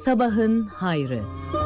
Sabahın hayrı.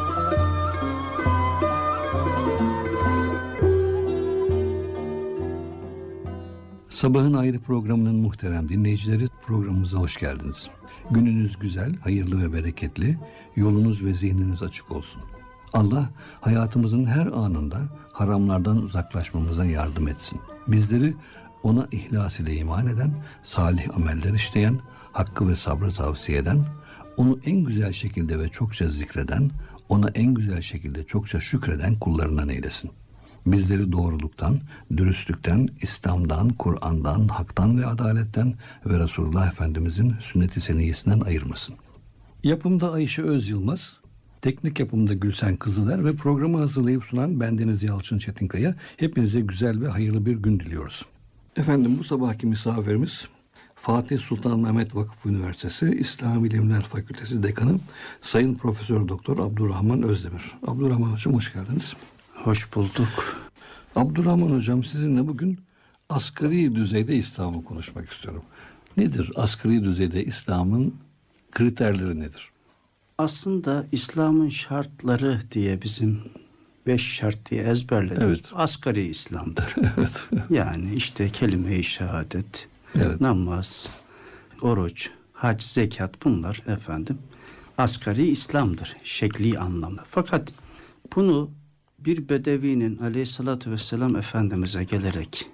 Sabahın Hayrı programının muhterem dinleyicileri, programımıza hoş geldiniz. Gününüz güzel, hayırlı ve bereketli, yolunuz ve zihniniz açık olsun. Allah hayatımızın her anında haramlardan uzaklaşmamıza yardım etsin. Bizleri ona ihlas ile iman eden, salih ameller işleyen, hakkı ve sabrı tavsiye eden, onu en güzel şekilde ve çokça zikreden, ona en güzel şekilde çokça şükreden kullarından eylesin. Bizleri doğruluktan, dürüstlükten, İslam'dan, Kur'an'dan, haktan ve adaletten ve Resulullah Efendimizin sünnet-i seniyyesinden ayırmasın. Yapımda Ayşe Öz Yılmaz, teknik yapımda Gülsen Kızıler ve programı hazırlayıp sunan bendeniz Yalçın Çetinkaya. Hepinize güzel ve hayırlı bir gün diliyoruz. Efendim, bu sabahki misafirimiz Fatih Sultan Mehmet Vakıf Üniversitesi İslam İlimler Fakültesi Dekanı Sayın Profesör Doktor Abdurrahman Özdemir. Abdurrahman Hocam, hoş geldiniz. Hoş bulduk. Abdurrahman Hocam, sizinle bugün asgari düzeyde İslam'ı konuşmak istiyorum. Nedir asgari düzeyde İslam'ın kriterleri nedir? Aslında İslam'ın şartları diye bizim 5 şart diye ezberlediğimiz asgari İslam'dır. Evet. Yani işte kelime-i şehadet, namaz, oruç, hac, zekat, bunlar asgari İslam'dır şekli anlamda. Fakat bunu bir bedevinin aleyhissalatü vesselam Efendimiz'e gelerek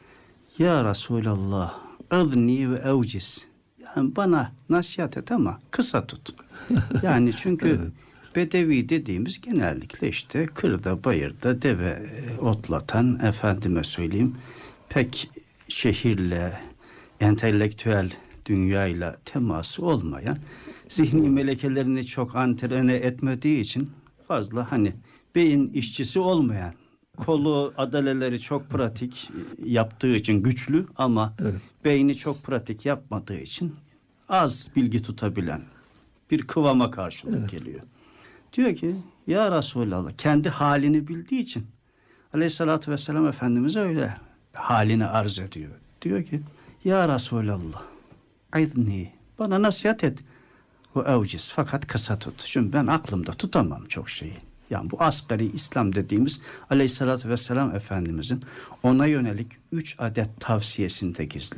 "Ya Resulallah, adni ve evciz", yani bana nasihat et ama kısa tut. Yani çünkü bedevi dediğimiz genellikle işte kırda bayırda deve otlatan, efendime söyleyeyim, pek şehirle, entelektüel dünyayla teması olmayan, zihni melekelerini çok antrene etmediği için fazla beyin işçisi olmayan, kolu adaleleri çok pratik yaptığı için güçlü ama beyni çok pratik yapmadığı için az bilgi tutabilen bir kıvama karşılık geliyor. Diyor ki ya Resulallah, kendi halini bildiği için aleyhissalatü vesselam Efendimiz'e öyle halini arz ediyor. Diyor ki ya Resulallah, aydni, bana nasihat et. O evciz, fakat kısa tut. Çünkü ben aklımda tutamam çok şeyi. Yani bu asgari İslam dediğimiz aleyhissalatü vesselam Efendimizin ona yönelik 3 adet tavsiyesinde gizli.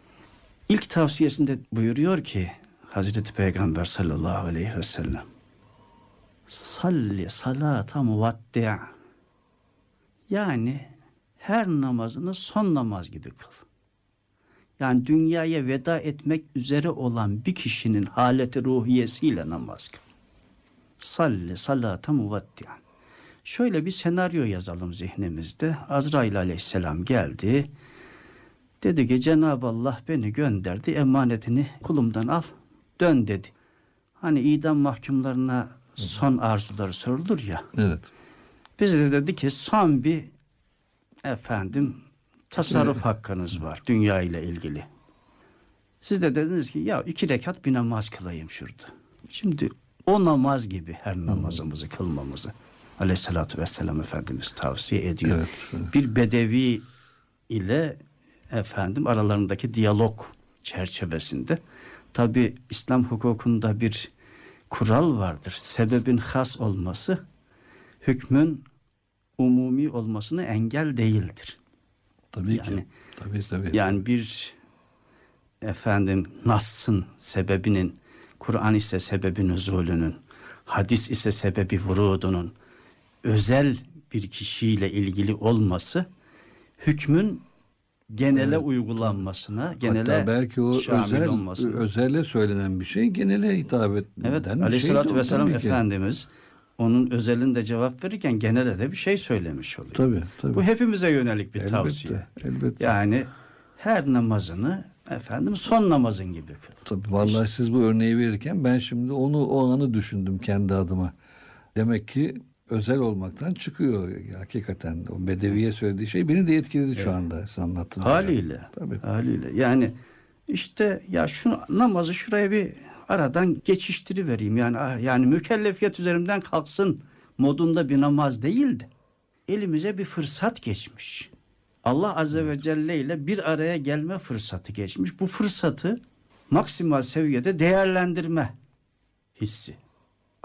İlk tavsiyesinde buyuruyor ki Hazreti Peygamber sallallahu aleyhi ve sellem, salli salata muvaddi', yani her namazını son namaz gibi kıl. Yani dünyaya veda etmek üzere olan bir kişinin haleti ruhiyesiyle namaz kıl. Salli salata muvaddi'an. Şöyle bir senaryo yazalım zihnimizde. Azrail aleyhisselam geldi. Dedi ki Cenab-ı Allah beni gönderdi, emanetini kulumdan al, dön dedi. Hani idam mahkumlarına son arzuları sorulur ya. Evet. Bize de dedi ki son bir tasarruf hakkınız var dünya ile ilgili. Siz de dediniz ki ya 2 rekat bir namaz kılayım şurada. Şimdi o namaz gibi her namazımızı kılmamızı aleyhissalatü vesselam Efendimiz tavsiye ediyor. Evet. Bir bedevi ile aralarındaki diyalog çerçevesinde, tabi İslam hukukunda bir kural vardır. Sebebin has olması hükmün umumi olmasına engel değildir. Tabii ki. Tabii. Yani bir Nass'ın sebebinin, Kur'an ise sebebi nüzulünün, hadis ise sebebi vurudunun özel bir kişiyle ilgili olması hükmün genele uygulanmasına, genele hatta belki o şamil olmasına. Özele söylenen bir şey genele hitap eden bir şey. Aleyhissalatü vesselam Efendimiz onun özelinde cevap verirken genele de bir şey söylemiş oluyor. Tabii. Bu hepimize yönelik bir tavsiye. Elbette. Yani her namazını son namazın gibi kıl. Tabii, vallahi siz bu örneği verirken ben şimdi o anı düşündüm kendi adıma. Demek ki özel olmaktan çıkıyor hakikaten. O bedeviye söylediği şey beni de etkiledi şu anda siz anlattınız. Haliyle. Yani işte ya şu namazı şuraya bir aradan geçiştirivereyim. Yani mükellefiyet üzerimden kalksın modunda bir namaz değildi. Elimize bir fırsat geçmiş. Allah Azze ve Celle ile bir araya gelme fırsatı geçmiş. Bu fırsatı maksimal seviyede değerlendirme hissi.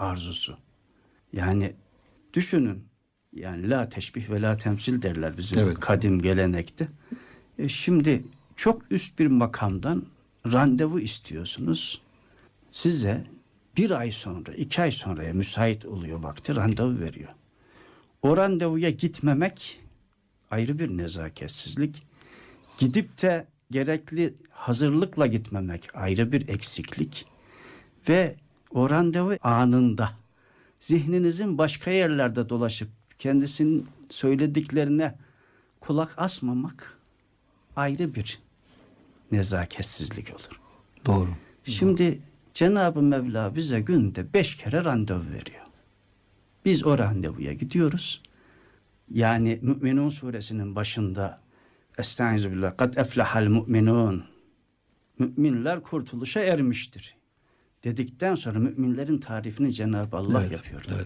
arzusu. Yani düşünün, yani la teşbih ve la temsil derler bizim kadim gelenekte. Şimdi çok üst bir makamdan randevu istiyorsunuz. Size 1 ay sonra, 2 ay sonraya müsait oluyor vakti, randevu veriyor. O randevuya gitmemek ayrı bir nezaketsizlik. Gidip de gerekli hazırlıkla gitmemek ayrı bir eksiklik. Ve o randevu anında zihninizin başka yerlerde dolaşıp kendisinin söylediklerine kulak asmamak ayrı bir nezaketsizlik olur. Doğru. Şimdi Cenab-ı Mevla bize günde 5 kere randevu veriyor. Biz o randevuya gidiyoruz. Yani Mü'minun suresinin başında Estağfirullah, kad eflehal mu'minun, müminler kurtuluşa ermiştir dedikten sonra müminlerin tarifini Cenab-ı Allah yapıyor. Evet.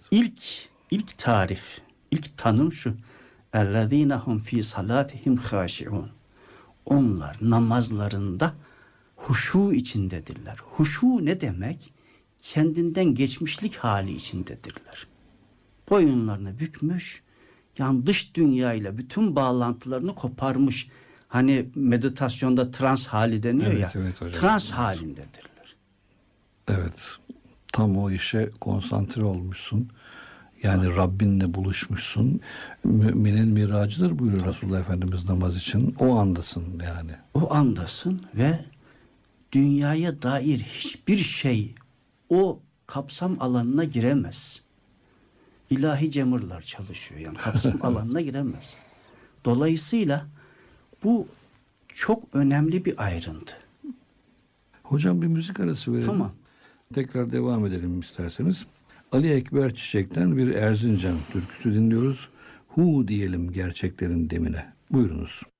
İlk tarif, ilk tanım şu: ellezînehum fî salâtihim hâşi'ûn. Onlar namazlarında huşu içindedirler. Huşu ne demek? Kendinden geçmişlik hali içindedirler. Boyunlarını bükmüş, yani dış dünyayla bütün bağlantılarını koparmış. Hani meditasyonda trans hali deniyor hocam. Trans halindedirler. Evet. Tam o işe konsantre olmuşsun. Yani Rabbinle buluşmuşsun. Müminin miracıdır buyuruyor Resulullah Efendimiz namaz için. O andasın yani. O andasın ve dünyaya dair hiçbir şey o kapsam alanına giremez. İlahi cemurlar çalışıyor, yani kapsam alanına giremez. Dolayısıyla bu çok önemli bir ayrıntı. Hocam bir müzik arası verelim. Tamam. Tekrar devam edelim isterseniz. Ali Ekber Çiçek'ten bir Erzincan türküsü dinliyoruz. Hu diyelim gerçeklerin demine. Buyurunuz.